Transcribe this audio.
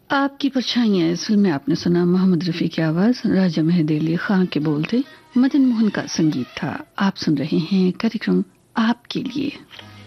आपकी परछाइयां इस फिल्म में आपने सुना। मोहम्मद रफी की आवाज, राजा मेहदी अली खां के बोल थे, मदन मोहन का संगीत था। आप सुन रहे हैं कार्यक्रम आपके लिए।